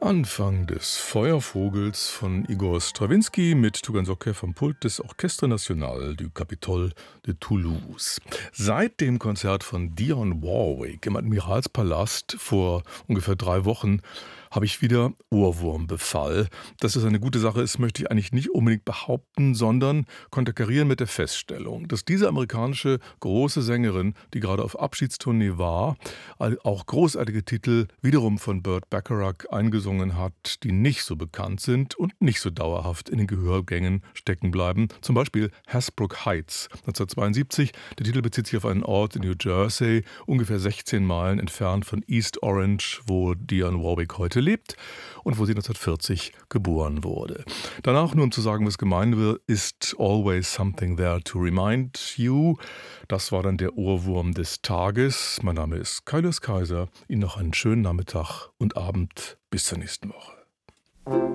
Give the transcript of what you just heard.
Anfang des Feuervogels von Igor Strawinski mit Tugan Socke vom Pult des Orchestre National du Capitole de Toulouse. Seit dem Konzert von Dionne Warwick im Admiralspalast vor ungefähr 3 Wochen habe ich wieder Ohrwurmbefall. Dass es eine gute Sache ist, möchte ich eigentlich nicht unbedingt behaupten, sondern konterkarieren mit der Feststellung, dass diese amerikanische große Sängerin, die gerade auf Abschiedstournee war, auch großartige Titel wiederum von Burt Bacharach eingesungen hat, die nicht so bekannt sind und nicht so dauerhaft in den Gehörgängen stecken bleiben. Zum Beispiel Hasbrook Heights 1972. Der Titel bezieht sich auf einen Ort in New Jersey, ungefähr 16 Meilen entfernt von East Orange, wo Dionne Warwick heute lebt und wo sie 1940 geboren wurde. Danach, nur um zu sagen, was gemeint wird, ist Always Something There to Remind You. Das war dann der Ohrwurm des Tages. Mein Name ist Kaius Kaiser. Ihnen noch einen schönen Nachmittag und Abend. Bis zur nächsten Woche.